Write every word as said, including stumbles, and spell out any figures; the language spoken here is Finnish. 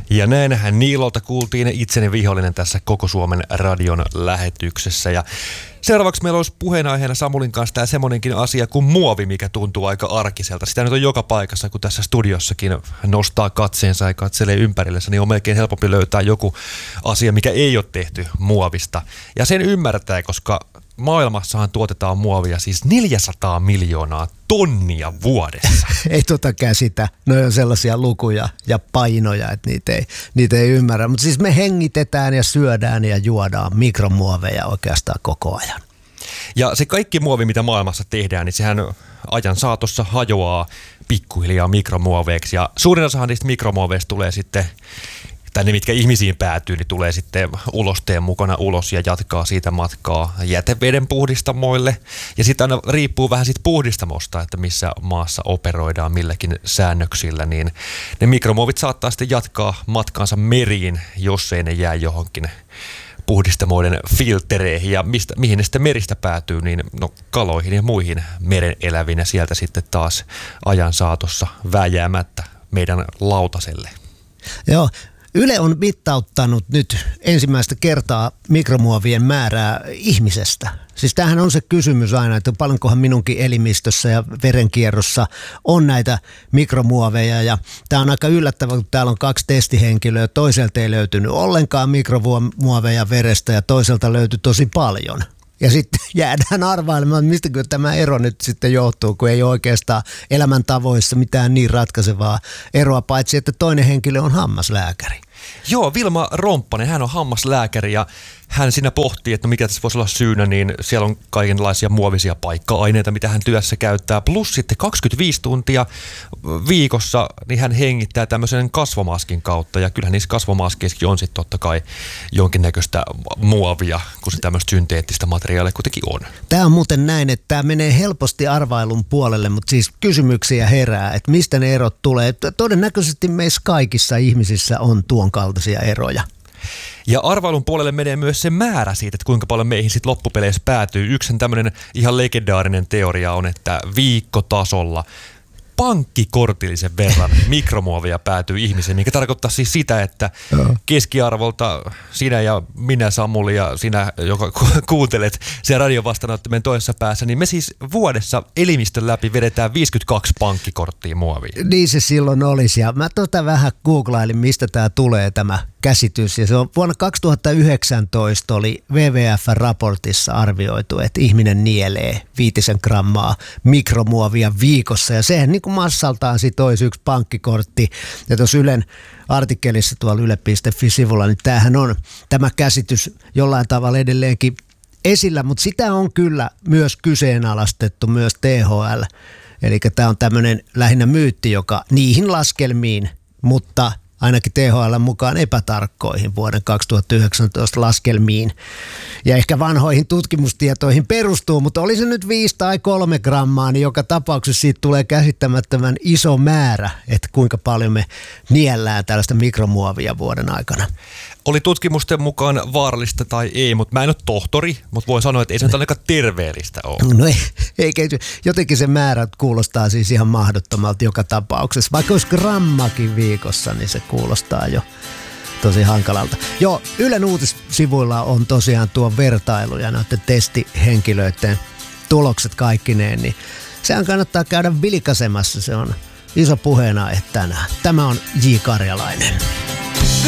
Ja näinhän Niilolta kuultiin itseni vihollinen tässä Koko Suomen radion lähetyksessä. Ja seuraavaksi meillä olisi puheenaiheena Samulin kanssa tämä semmoinenkin asia kuin muovi, mikä tuntuu aika arkiselta. Sitä nyt on joka paikassa, kun tässä studiossakin nostaa katseensa ja katselee ympärillensä, niin on melkein helpompi löytää joku asia, mikä ei ole tehty muovista. Ja sen ymmärtää, koska maailmassahan tuotetaan muovia siis neljäsataa miljoonaa tonnia vuodessa. Ei tota käsitä. Ne on sellaisia lukuja ja painoja, että niitä ei, niitä ei ymmärrä. Mutta siis me hengitetään ja syödään ja juodaan mikromuoveja oikeastaan koko ajan. Ja se kaikki muovi, mitä maailmassa tehdään, niin sehän ajan saatossa hajoaa pikkuhiljaa mikromuoveiksi. Ja suurin osahan niistä mikromuoveista tulee sitten, tai ne mitkä ihmisiin päätyy, niin tulee sitten ulosteen mukana ulos ja jatkaa siitä matkaa jäteveden puhdistamoille. Ja sitten aina riippuu vähän siitä puhdistamosta, että missä maassa operoidaan milläkin säännöksillä, niin ne mikromuovit saattaa sitten jatkaa matkaansa meriin, jos ei ne jää johonkin puhdistamoiden filtereihin. Ja mistä, mihin ne sitten meristä päätyy, niin no, kaloihin ja muihin meren eläviin, ja sieltä sitten taas ajan saatossa vääjäämättä meidän lautaselle. Joo. Yle on mittauttanut nyt ensimmäistä kertaa mikromuovien määrää ihmisestä. Siis tämähän on se kysymys aina, että paljonkohan minunkin elimistössä ja verenkierrossa on näitä mikromuoveja. Ja tämä on aika yllättävää, kun täällä on kaksi testihenkilöä. Toiselta ei löytynyt ollenkaan mikromuoveja verestä ja toiselta löytyi tosi paljon. Ja sitten jäädään arvailemaan, mistä tämä ero nyt sitten johtuu, kun ei ole oikeastaan elämäntavoissa mitään niin ratkaisevaa eroa, paitsi että toinen henkilö on hammaslääkäri. Joo, Vilma Romppanen, hän on hammaslääkäri ja hän siinä pohtii, että mikä tässä voisi olla syynä, niin siellä on kaikenlaisia muovisia paikka-aineita, mitä hän työssä käyttää. Plus sitten kaksikymmentäviisi tuntia viikossa niin hän hengittää tämmöisen kasvomaskin kautta. Ja kyllähän niissä kasvomaskeissakin on sitten totta kai jonkinnäköistä muovia, kun se tämmöistä synteettistä materiaalia kuitenkin on. Tämä on muuten näin, että tämä menee helposti arvailun puolelle, mutta siis kysymyksiä herää, että mistä ne erot tulee. Todennäköisesti meissä kaikissa ihmisissä on tuon kaltaisia eroja. Ja arvailun puolelle menee myös se määrä siitä, että kuinka paljon meihin sitten loppupeleissä päätyy. Yksi tämmöinen ihan legendaarinen teoria on, että viikkotasolla pankkikortillisen verran mikromuovia päätyy ihmiseen, mikä tarkoittaa siis sitä, että keskiarvolta sinä ja minä, Samuli, ja sinä, joka kuuntelet sen radiovastaanottimen toisessa päässä, niin me siis vuodessa elimistön läpi vedetään viisikymmentäkaksi pankkikorttia muovia. Niin se silloin olisi, ja mä tota vähän googlailin, mistä tämä tulee tämä käsitys, ja se on vuonna kaksituhattayhdeksäntoista oli W W F-raportissa arvioitu, että ihminen nielee viitisen grammaa mikromuovia viikossa, ja sehän niin kuin massaltaan sit olisi yksi pankkikortti, ja tuossa Ylen artikkelissa tuolla yle piste fi-sivulla, niin tämähän on tämä käsitys jollain tavalla edelleenkin esillä, mutta sitä on kyllä myös kyseenalaistettu, myös T H L, eli tämä on tämmöinen lähinnä myytti, joka niihin laskelmiin, mutta ainakin T H L mukaan epätarkkoihin vuoden kaksituhattayhdeksäntoista laskelmiin ja ehkä vanhoihin tutkimustietoihin perustuu, mutta oli se nyt viisi tai kolme grammaa, niin joka tapauksessa siitä tulee käsittämättömän iso määrä, että kuinka paljon me niellään tällaista mikromuovia vuoden aikana. Oli tutkimusten mukaan vaarallista tai ei, mutta mä en ole tohtori, mutta voin sanoa, että ei se nyt ainakaan terveellistä ole. No ei, eikä, jotenkin se määrä kuulostaa siis ihan mahdottomalta joka tapauksessa. Vaikka olisi grammakin viikossa, niin se kuulostaa jo tosi hankalalta. Joo, Ylen uutissivuilla on tosiaan tuo vertailu ja noiden testihenkilöiden tulokset kaikkineen, niin sehän kannattaa käydä vilkaisemassa. Se on iso puheenaihe tänään. Tämä on J. Karjalainen.